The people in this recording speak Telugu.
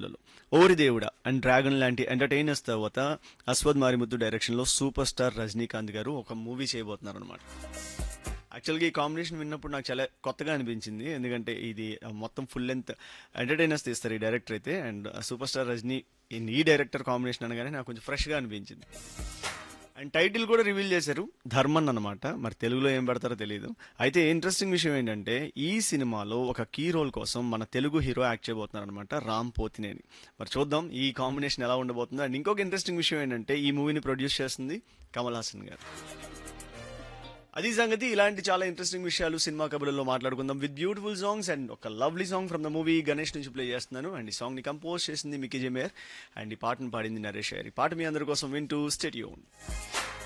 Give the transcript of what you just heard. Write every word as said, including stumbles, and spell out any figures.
కబుర్లలో. ఓరి దేవుడా అండ్ డ్రాగన్ లాంటి ఎంటర్టైనర్స్ తర్వాత అశ్వథ్ మారిముత్తు డైరెక్షన్లో సూపర్ స్టార్ రజనీకాంత్ గారు ఒక మూవీ చేయబోతున్నారు అనమాట. యాక్చువల్గా ఈ కాంబినేషన్ విన్నప్పుడు నాకు చాలా కొత్తగా అనిపించింది, ఎందుకంటే ఇది ఆ, మొత్తం ఫుల్ లెంత్ ఎంటర్టైనర్స్ తీస్తారు ఈ డైరెక్టర్ అయితే. అండ్ సూపర్ స్టార్ రజనీ ఈ ఈ డైరెక్టర్ కాంబినేషన్ అనగానే నాకు కొంచెం ఫ్రెష్గా అనిపించింది. అండ్ టైటిల్ కూడా రివీల్ చేశారు, ధర్మన్ అనమాట. మరి తెలుగులో ఏం పెడతారో తెలియదు. అయితే ఇంట్రెస్టింగ్ విషయం ఏంటంటే ఈ సినిమాలో ఒక కీ రోల్ కోసం మన తెలుగు హీరో యాక్ట్ చేయబోతున్నారు అనమాట, రామ్ పోతినేని. మరి చూద్దాం ఈ కాంబినేషన్ ఎలా ఉండబోతుందో. అండ్ ఇంకొక ఇంట్రెస్టింగ్ విషయం ఏంటంటే ఈ మూవీని ప్రొడ్యూస్ చేస్తుంది కమల్ హాసన్ గారు. అది సంగతి. ఇలాంటి చాలా ఇంట్రెస్టింగ్ విషయాలు సినిమా కబుర్లలో మాట్లాడుకుందాం విత్ బ్యూటిఫుల్ సాంగ్స్. అండ్ ఒక lovely song from the movie Ganesh నుంచి ప్లే చేస్తున్నాను. అండ్ ఈ సాంగ్ ని కంపోజ్ చేసింది మికీ జమేర్ అండ్ ఈ పాటను పాడింది నరేష్ గారు. ఈ పాట మీ అందరి కోసం వింటూ స్టేడియం.